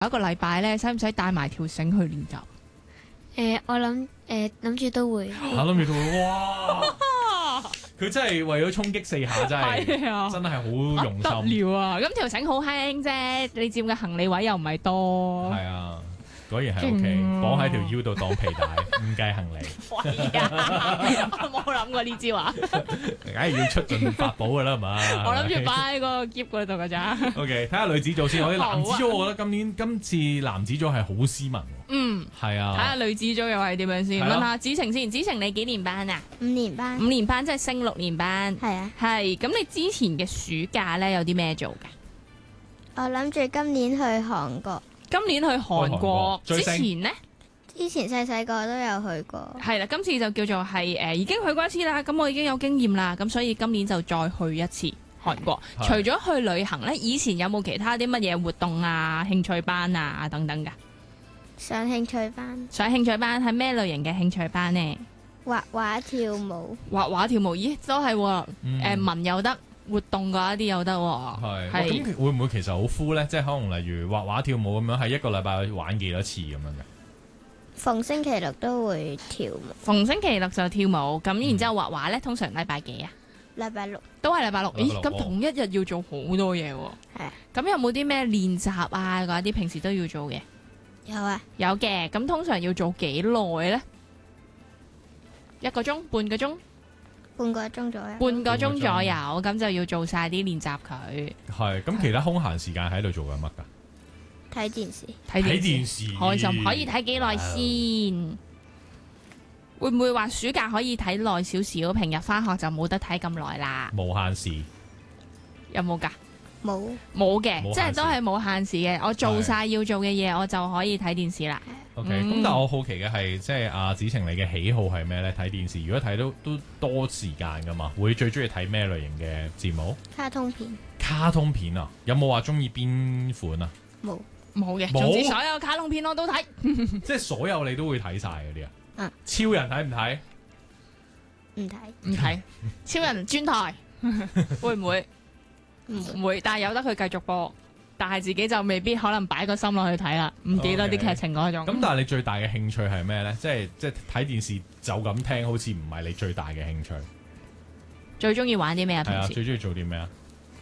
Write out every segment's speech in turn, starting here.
一個禮拜咧，使唔使帶埋條繩去練習？ 我諗住都會。 諗住到哇！佢真係為咗衝擊4下，真係真係好用心。 得了啊！咁條繩好輕啫，你佔嘅行李位又唔係多。 係啊，果然係 OK，綁喺條腰度當皮帶，唔計行李。 喂啊！我冇諗過呢招啊！ 梗係要出盡法寶㗎啦，係嘛？ 我諗住擺喺個篋嗰度㗎咋。 OK，睇下女子組先。我哋男子組，我覺得今次男子組係好斯文。 嗯， 係啊。 睇下女子組又係點樣先？問下子晴先。子晴你幾年班啊 5年班。 5年班即係升6年班。 係啊。 係。咁你之前嘅暑假咧有啲咩做㗎？ 我諗住今年去韓國。 今年去韓國之追星前呢？ 之前細個都有去過。 係啦，今次就叫做係已經去過一次啦。咁我已經有經驗啦，咁所以今年就再去一次韓國。 係除咗去旅行呢，以前有冇其他啲乜嘢活動啊、興趣班啊等等㗎？ 上興趣班。 上興趣班係咩類型嘅興趣班呢？ 畫畫跳舞。 畫畫跳舞，咦都係喎。文又得，活動嗰一啲又得喎。 係。咁會唔會其實好敷咧？即係可能例如畫畫跳舞咁樣，係一個禮拜玩幾多次咁樣嘅？ 逢星期六都會跳舞。 逢星期六就跳舞，咁然之後畫畫咧，通常禮拜幾啊？ 禮拜六。 都係禮拜六。咦，咁哦同一日要做好多嘢喎。 係啊。 咁有冇啲咩練習啊？嗰啲平時都要做嘅？ 有啊。 有嘅。咁通常要做幾耐咧？1個鐘、半個鐘？ 半個鐘左右。 半個鐘左右，咁就要做晒啲練習佢。 係。咁其他空閒時間喺度做緊乜㗎？ 睇電視。 睇電視開心，可以睇幾耐先？會唔會話暑假可以睇耐少少？平日返學就冇得睇咁耐啦。 無限時。 有冇㗎？ 冇。 冇嘅， 冇限時即係都係冇限時嘅。我做晒要做嘅嘢，我就可以睇電視啦。 OK，咁但係我好奇嘅係，即係阿子晴你嘅喜好係咩咧？睇電視，如果睇到都多時間㗎嘛，會最中意睇咩類型嘅節目？ 卡通片。 卡通片啊？有冇話中意邊款啊？ 冇。 冇嘅， 冇總之所有卡通片我都睇。 即係所有你都會睇晒嗰啲啊？ 嗯。 超人睇唔睇？ 唔睇。 唔睇。超人專台會唔會？唔會，但係由得佢繼續播，但係自己就未必可能擺個心落去睇啦，唔記得啲劇情嗰種。 咁但係你最大嘅興趣係咩咧？即係睇電視就咁聽，好似唔係你最大嘅興趣。 最中意玩啲咩啊？ 係啊， 平時最中意做啲咩啊？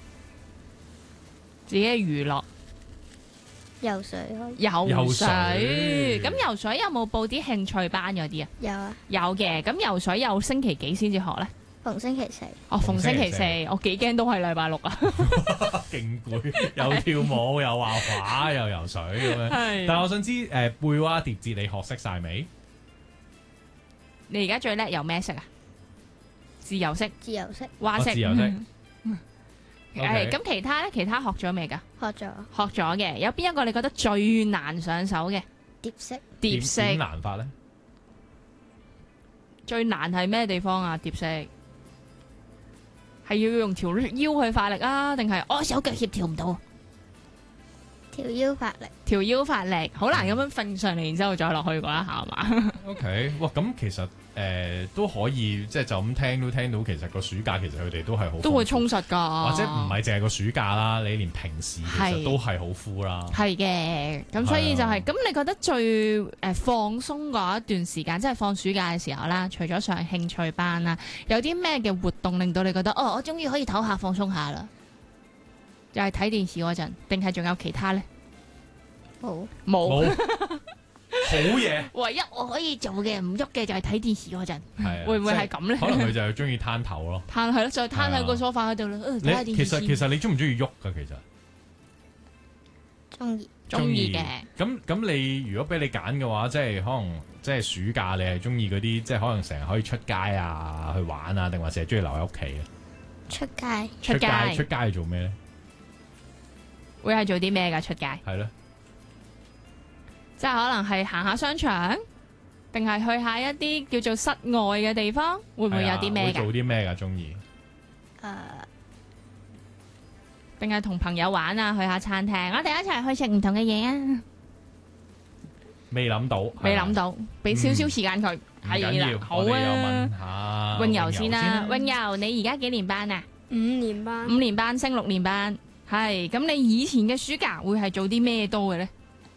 自己嘅娛樂。 游水可以。 游水，咁游水有冇報啲興趣班嗰啲啊？ 有啊。 有嘅，咁游水有星期幾先至學咧？ 逢星期四。 哦，逢星期四逢星期， 我幾驚都係禮拜六啊！ 勁攰，又跳舞，又畫畫，又游水咁樣。 係但係我想知背蛙蝶字你學識晒未？ 你而家最叻游咩式啊？自由式、 自由式。 蛙式。 自由式。 誒，咁其他咧？其他學咗未㗎？ 學咗。 學咗嘅，有邊一個你覺得最難上手嘅？ 蝶式。 蝶式點難法咧？ 最難係咩地方啊？蝶式係要用條腰去發力啊，定係我手腳協調唔到？ 條腰發力。 條腰發力，好難咁樣揈上嚟，然之後再落去嗰一下係嘛？ OK，哇！咁其實都可以，即係就咁聽都聽到，其實個暑假其實佢哋都係好都會充實㗎， 或者唔係淨係個暑假啦，你連平時其實都係好 full 啦。 係嘅，咁所以就係咁。你覺得最放鬆嗰一段時間，即係放暑假嘅時候啦，除咗上興趣班啦，有啲咩嘅活動令到你覺得我終於可以唞下放鬆下啦？又係睇電視嗰陣，定係仲有其他呢？冇。 好嘢！ 唯一我可以做嘅唔喐嘅就係睇電視嗰陣，會唔會係咁咧？ 可能佢就係中意攤頭咯， 攤係咯，再攤喺個梳化嗰度啦。睇下電視先。 其實你中唔中意喐噶？其實中意嘅。 咁你如果俾你揀嘅話，即係可能即係暑假你係中意嗰啲，即係可能成日可以出街啊去玩啊，定還是係中意留喺屋企啊？ 出街。 出街係做咩咧？ 會係做啲咩㗎？出街係咯。 即係可能係行下商場，定係去下一啲叫做室外嘅地方，會唔會有啲咩㗎？ 會做啲咩㗎？中意？ 定係同朋友玩啊？去下餐廳，我哋一齊去食唔同嘅嘢啊！ 未諗到， 俾少少時間佢。 唔緊要， 好我哋又啊。 問下泳游先啦，泳游你而家幾年班啊 5年班。 5年班升6年班，係咁你以前嘅暑假會係做啲咩多嘅咧？